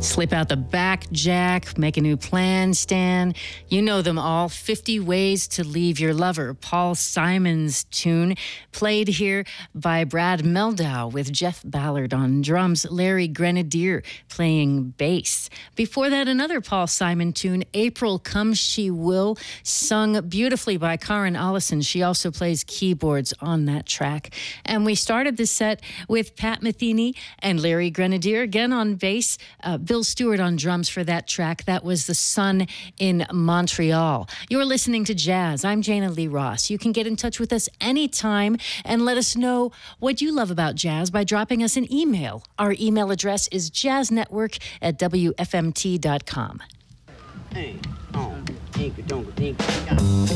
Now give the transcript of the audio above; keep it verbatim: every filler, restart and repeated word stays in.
Slip out the back, Jack. Make a new plan, Stan. You know them all. fifty Ways to Leave Your Lover. Paul Simon's tune, played here by Brad Meldau with Jeff Ballard on drums, Larry Grenadier playing bass. Before that, another Paul Simon tune, April Come She Will, sung beautifully by Karen Allison. She also plays keyboards on that track. And we started this set with Pat Metheny and Larry Grenadier, again on bass, uh, Bill Stewart on drums for that track. That was The Sun in Montreal. You're listening to Jazz. I'm Jana Lee Ross. You can get in touch with us anytime and let us know what you love about jazz by dropping us an email. Our email address is jazznetwork at w f m t dot com. Hey, oh,